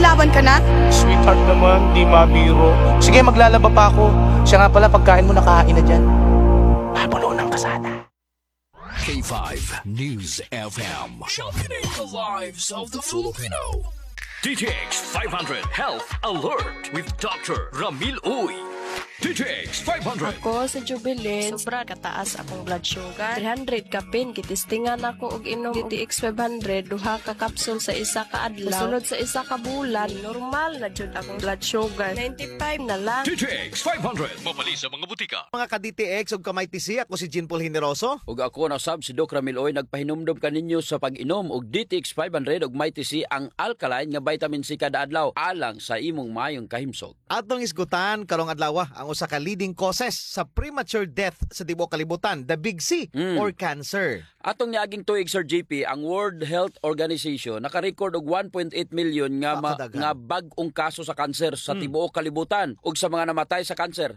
Mangilawan ka na? Sweetheart naman, di mabiro. Sige, maglalaba pa ako. Siya nga pala, pagkain mo nakahain na dyan. Papuno ng kasada. K5 News FM. Championing the lives of the Filipino. DTX 500 Health Alert with Dr. Ramil Uy. DTX 500. Ako sa Jubilin, sobra kataas akong blood sugar. 300 kapin, kitistingan ako og inom DTX 500, duha ka kapsul sa isa ka adlaw. Sunod sa isa ka bulan, normal na jud akong blood sugar. 95 na lang. DTX 500. Mapali sa mga butika. Mga ka-DTX ug kamay TC, ako si Jean Paul Generoso. Ug ako na sab si Doc Ramil Oy, nagpahinumdum kaninyo sa pag-inom og DTX 500 ug Mighty C ang alkaline nga vitamin C kada adlaw alang sa imong mayong kahimsog. Atong isgutan karong adlaw ang usa ka leading causes sa premature death sa tibuok kalibutan, the big C or cancer. Atong niaging tuig Sir JP, ang World Health Organization naka-record og 1.8 million nga nga bag-ong kaso sa kanser sa tibuok kalibutan ug sa mga namatay sa kanser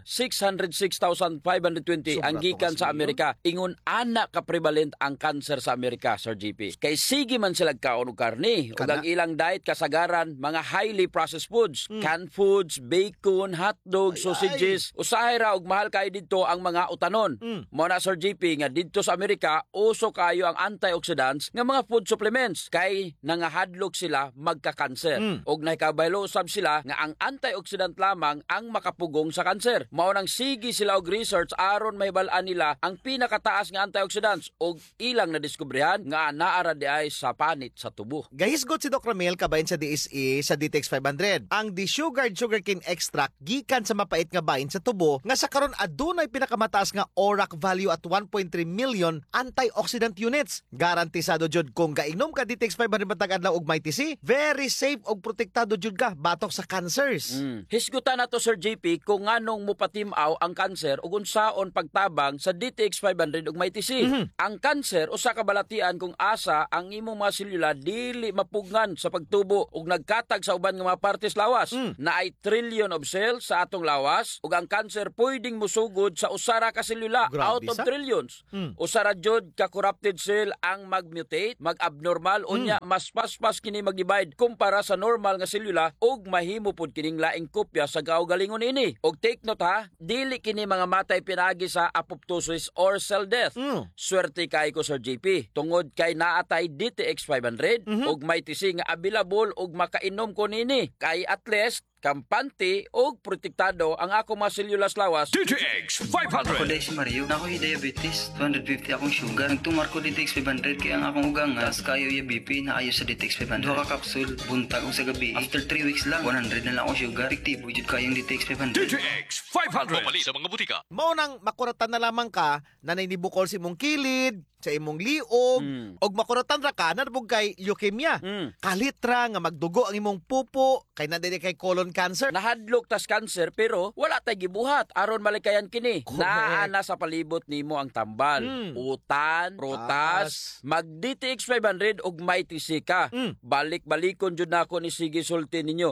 606,520 ang gikan sa Amerika. Ingon ana ka prevalent ang kanser sa Amerika, Sir JP. Kay sige man sila kaon og karne ug ang ilang diet kasagaran mga highly processed foods, canned foods, bacon, hotdog, sausages. Usahay ra og mahal kay didto ang mga utanon. Mo na Sir JP nga didto sa Amerika uso kayo ang antioxidants nga mga food supplements kay nangahadlok sila magka-kanser. Og nahikabaylo usab sila nga ang antioxidant lamang ang makapugong sa kanser. Mao nang sige sila og research aron mahibal-an nila ang pinakataas nga antioxidants og ilang nadiskubrihan nga naara di ay sa panit sa tubo. Gahisgot si Doc Ramil kabahin sa DSE sa DTX 500. Ang desugared sugarcane extract gikan sa mapait nga bahin sa tubo nga sa karon adunay pinakamataas nga ORAC value at 1.3 million antioxidant units. Garantisado jud kung gainom ka DTX 500 matag adlaw og Mighty C, very safe og protektado jud ka batok sa cancers. Hisgutan nato Sir JP kung nganong mupatimaw ang kanser ug unsaon pagtabang sa DTX 500 ug Mighty C. Ang kanser usa ka balatian kung asa ang imong mga selula dili mapugnan sa pagtubo ug nagkatag sa uban nga mga partes lawas. Naay trillion of cells sa atong lawas ug ang kanser pwedeng musugod sa usara ka selula out of trillions. Usara jud ka corrupted cell ang mag-mutate, mag-abnormal unya mas paspas kini mag-divide kumpara sa normal nga selula ug mahimo pud kining laing kopya sa kaugalingon ini. Og take note ha, dili kini mga matay pinagi sa apoptosis or cell death. Swerte kay ko Sir JP tungod kay naatay DTX 500 ug Mighty C nga available ug makainom ko nini kay at least kampante o protektado ang ako mga sellulas lawas. DTX Ako 500. dahil si Mario, na ako diabetes, 250 akong sugar. Nagtumar ko DTX 500 kaya ang akong ugang tas kayo yung BP na ayos sa DTX 500. Duha ka kapsul, buntag ko sa gabi. After 3 weeks lang, 100 na lang ako sugar. Efektibo jud kayong DTX 500. DTX 500. Mapali sa mga butika. Mao nang makuratan na lamang ka na nainibukol sa imong kilid, sa imong liog, og makuratan ra ka na kay leukemia. Kalitra nga magdugo ang imong pupo, kay nadili kay colon cancer. Nahadlok tas cancer pero wala tay gibuhat aron malikayan kini. Naana sa palibot nimo ang tambal, utan, prutas, mag DTX 500 ug Mighty C ka. Balik-balikon jud nako ni sige sulti ninyo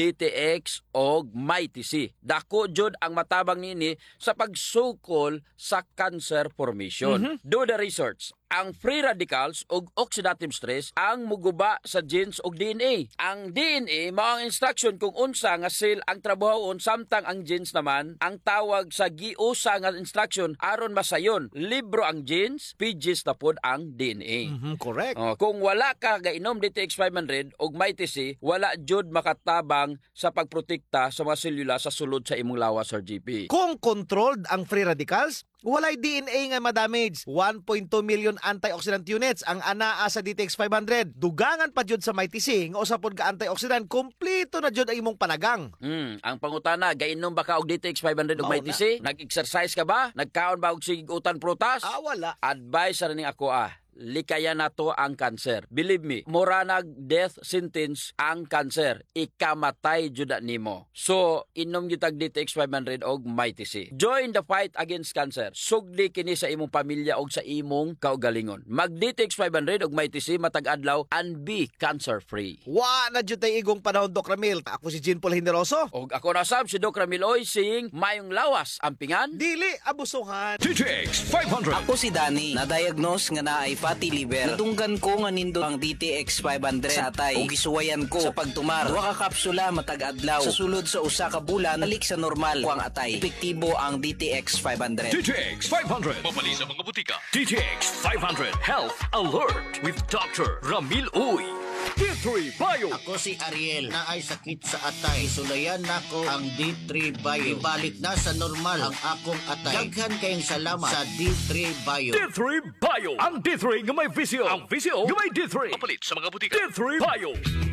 DTX ug Mighty C. Dako jud ang matabang nini sa pagsukol sa cancer formation. Do the research. Ang free radicals ug oxidative stress ang muguba sa genes ug DNA. Ang DNA mao ang instruction kung unsa nga cell ang trabahon samtang ang genes naman ang tawag sa giusa nga instruction aron masayon. Libro ang genes, pages na pod ang DNA. Correct. Kung wala ka gainom DTX 500 ug Mighty C, wala jud makatabang sa pagprotekta sa mga selula sa sulod sa imong lawas Sir GP. Kung controlled ang free radicals, walay DNA nga ma-damage. 1.2 million antioxidant units ang anaa sa DTX 500. Dugangan pa jud sa Mighty C nga usa pod ka antioxidant, kompleto na jud ang imong panagang. Ang pangutana, gainom ba ka og DTX 500 ug Mighty C? Nag-exercise ka ba? Nagkaon ba og sig-utan prutas? Wala. Advice ra ning ako likayan nato ang cancer. Believe me, mura nag death sentence ang cancer. Ikamatay jud nimo. So, inom gyud tag DTX 500 og Mighty C. Join the fight against cancer. Sugdi kini sa imong pamilya og sa imong kaugalingon. Mag DTX 500 og Mighty C matag adlaw and be cancer free. Wa na jud tay igong panahon Doc Ramil. Ako si Jean Paul Generoso. Og ako na sab si Doc Ramil Oy sing mayong lawas ampingan. Dili abusuhan. DTX 500. Ako si Danny, na-diagnose nga na ay fatty liver. Natunggan ko nga nindo ang DTX 500 sa atay ug gisuwayan ko sa pagtumar. Duha ka kapsula matag adlaw. Sa sulod sa usa ka bulan balik sa normal ko ang atay. Epektibo ang DTX 500. DTX 500. Mabali sa mga butika. DTX 500 Health Alert with Dr. Ramil Uy. D3 Bio. Ako si Ariel na ay sakit sa atay. Sulayan nako ang D3 Bio. Ibalik na sa normal ang akong atay. Daghan kayong salamat sa D3 Bio. D3 Bio. Ang D3 nga may visio. Ang visio nga may D3. Mapalit sa mga butika. D3 Bio.